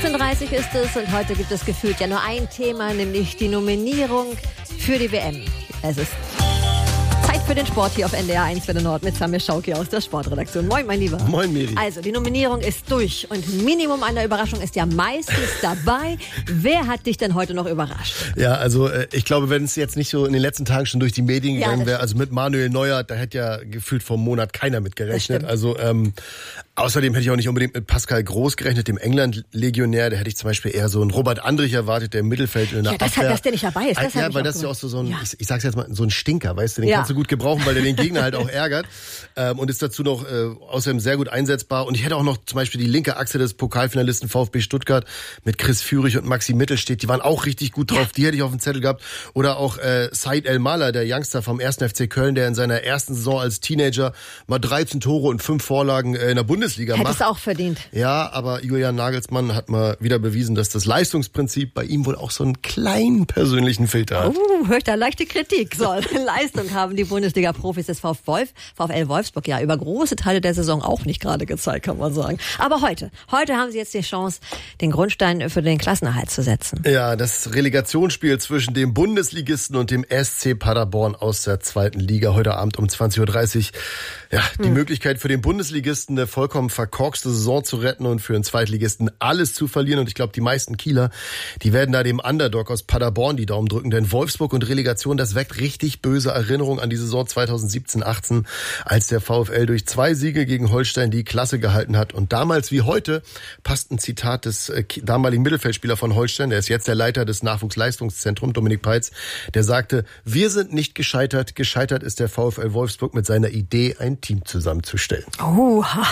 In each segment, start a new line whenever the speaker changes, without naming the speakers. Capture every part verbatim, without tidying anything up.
siebzehn Uhr dreißig ist es und heute gibt es gefühlt ja nur ein Thema, nämlich die Nominierung für die W M. Es ist Zeit für den Sport hier auf N D R eins Welle Nord mit Samir Schauki aus der Sportredaktion. Moin, mein Lieber.
Moin, Miri.
Also, die Nominierung ist durch und Minimum einer Überraschung ist ja meistens dabei. Wer hat dich denn heute noch überrascht?
Ja, also ich glaube, wenn es jetzt nicht so in den letzten Tagen schon durch die Medien gegangen ja, wäre, also mit Manuel Neuer, da hätte ja gefühlt vor einem Monat keiner mit gerechnet. Also ähm, außerdem hätte ich auch nicht unbedingt mit Pascal Groß gerechnet, dem England-Legionär. Da hätte ich zum Beispiel eher so einen Robert Andrich erwartet, der im Mittelfeld in der
ja, das
Abwehr.
Hat, dass der nicht dabei ist. Das
ja, weil das ist ja auch so, so ein,
ja.
ich, ich sag's jetzt mal, so ein Stinker, weißt du, den
ja.
kannst du gut gebrauchen, weil der den Gegner halt auch ärgert ähm, und ist dazu noch äh, außerdem sehr gut einsetzbar. Und ich hätte auch noch zum Beispiel die linke Achse des Pokalfinalisten VfB Stuttgart mit Chris Führig und Maxi Mittelstedt, die waren auch richtig gut drauf, ja. die hätte ich auf dem Zettel gehabt. Oder auch äh, Said El-Maler, der Youngster vom ersten F C Köln, der in seiner ersten Saison als Teenager mal dreizehn Tore und fünf Vorlagen äh, in der Bundesliga
Hätte
macht.
Hätte es auch verdient.
Ja, aber Julian Nagelsmann hat mal wieder bewiesen, dass das Leistungsprinzip bei ihm wohl auch so einen kleinen persönlichen Filter hat.
Oh, höre ich da leichte Kritik. So, Leistung haben die Bundesliga-Profis des VfL Wolfsburg ja über große Teile der Saison auch nicht gerade gezeigt, kann man sagen. Aber heute, heute haben sie jetzt die Chance, den Grundstein für den Klassenerhalt zu setzen.
Ja, das Relegationsspiel zwischen dem Bundesligisten und dem S C Paderborn aus der zweiten Liga heute Abend um zwanzig Uhr dreißig. Ja, die hm. Möglichkeit für den Bundesligisten eine vollkommen verkorkste Saison zu retten und für den Zweitligisten alles zu verlieren. Und ich glaube, die meisten Kieler, die werden da dem Underdog aus Paderborn die Daumen drücken. Denn Wolfsburg und Relegation, das weckt richtig böse Erinnerungen an die Saison zweitausendsiebzehn achtzehn, als der VfL durch zwei Siege gegen Holstein die Klasse gehalten hat. Und damals wie heute passt ein Zitat des äh, damaligen Mittelfeldspielers von Holstein, der ist jetzt der Leiter des Nachwuchsleistungszentrums, Dominik Peitz, der sagte, wir sind nicht gescheitert, gescheitert ist der VfL Wolfsburg mit seiner Idee, ein Team zusammenzustellen.
Oha.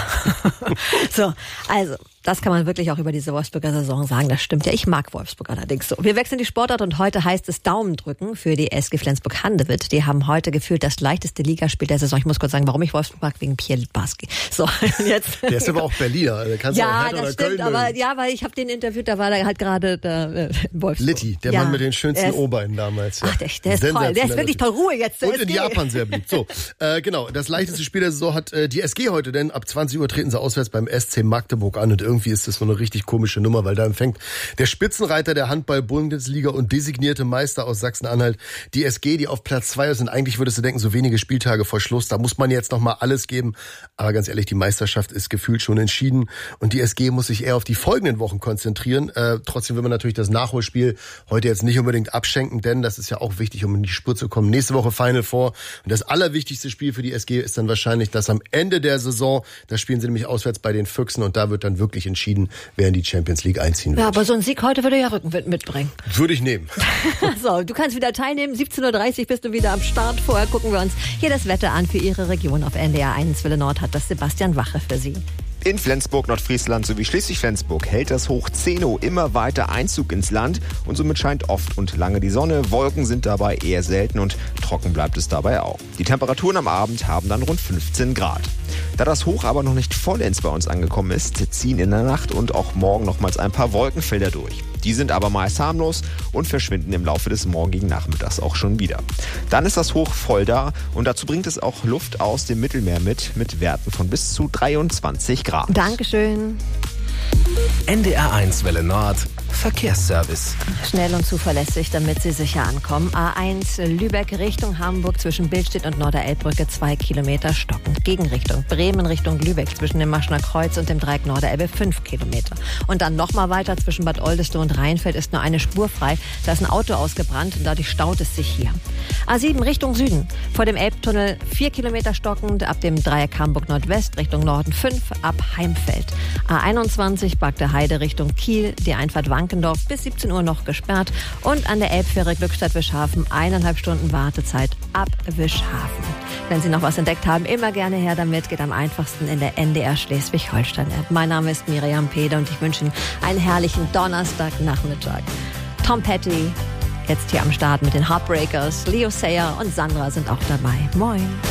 So, also, das kann man wirklich auch über diese Wolfsburger Saison sagen. Das stimmt ja. Ich mag Wolfsburg allerdings so. Wir wechseln die Sportart und heute heißt es Daumen drücken für die S G Flensburg-Handewitt. Die haben heute gefühlt das leichteste Ligaspiel der Saison. Ich muss kurz sagen, warum ich Wolfsburg mag, wegen Pierre Littbarski. So, jetzt.
Der ist aber auch Berliner. Der kannst
ja,
auch
das
oder
stimmt.
Köln
aber
mögen.
ja, weil ich habe den interviewt, da war der halt gerade äh, Wolfsburg.
Litti, der
ja,
Mann mit den schönsten Oberbeinen damals. Ja.
Ach, der, der ist toll. Der ist wirklich toll. Ruhe jetzt.
Und in Japan sehr beliebt. So, äh, genau. Das leichteste Spiel der Saison hat äh, die S G heute, denn ab zwanzig Uhr treten sie auswärts beim S C Magdeburg an und irgendwie ist das so eine richtig komische Nummer, weil da empfängt der Spitzenreiter der Handball-Bundesliga und designierte Meister aus Sachsen-Anhalt die S G, die auf Platz zwei ist. Und eigentlich würdest du denken, so wenige Spieltage vor Schluss, da muss man jetzt nochmal alles geben. Aber ganz ehrlich, die Meisterschaft ist gefühlt schon entschieden und die S G muss sich eher auf die folgenden Wochen konzentrieren. Äh, trotzdem will man natürlich das Nachholspiel heute jetzt nicht unbedingt abschenken, denn das ist ja auch wichtig, um in die Spur zu kommen. Nächste Woche Final Four. Und das allerwichtigste Spiel für die S G ist dann wahrscheinlich das am Ende der Saison. Da spielen sie nämlich auswärts bei den Füchsen und da wird dann wirklich entschieden, wer in die Champions League einziehen wird.
Ja, aber so ein Sieg heute würde ja Rückenwind mitbringen.
Würde ich nehmen.
So, du kannst wieder teilnehmen. siebzehn Uhr dreißig bist du wieder am Start. Vorher gucken wir uns hier das Wetter an für Ihre Region. Auf N D R eins Welle Nord hat das Sebastian Wache für Sie.
In Flensburg, Nordfriesland sowie Schleswig-Flensburg hält das Hoch Zeno immer weiter Einzug ins Land und somit scheint oft und lange die Sonne. Wolken sind dabei eher selten und trocken bleibt es dabei auch. Die Temperaturen am Abend haben dann rund fünfzehn Grad. Da das Hoch aber noch nicht vollends bei uns angekommen ist, ziehen in der Nacht und auch morgen nochmals ein paar Wolkenfelder durch. Die sind aber meist harmlos und verschwinden im Laufe des morgigen Nachmittags auch schon wieder. Dann ist das Hoch voll da und dazu bringt es auch Luft aus dem Mittelmeer mit, mit Werten von bis zu dreiundzwanzig Grad.
Dankeschön.
N D R eins Welle Nord Verkehrsservice.
Schnell und zuverlässig, damit Sie sicher ankommen. A eins Lübeck Richtung Hamburg zwischen Billstedt und Norderelbbrücke zwei Kilometer stockend. Gegenrichtung Bremen Richtung Lübeck zwischen dem Maschner Kreuz und dem Dreieck Norderelbe fünf Kilometer. Und dann nochmal weiter zwischen Bad Oldesloe und Rheinfeld ist nur eine Spur frei. Da ist ein Auto ausgebrannt und dadurch staut es sich hier. A sieben Richtung Süden. Vor dem Elbtunnel vier Kilometer stockend. Ab dem Dreieck Hamburg Nordwest Richtung Norden fünf. Ab Heimfeld. A einundzwanzig Bagde Heide Richtung Kiel. Die Einfahrt Wankendorf bis siebzehn Uhr noch gesperrt. Und an der Elbfähre Glückstadt-Wischhafen eineinhalb Stunden Wartezeit ab Wischhafen. Wenn Sie noch was entdeckt haben, immer gerne her damit. Geht am einfachsten in der N D R Schleswig-Holstein-App. Mein Name ist Miriam Pede und ich wünsche Ihnen einen herrlichen Donnerstagnachmittag. Tom Petty, jetzt hier am Start mit den Heartbreakers. Leo Sayer und Sandra sind auch dabei. Moin.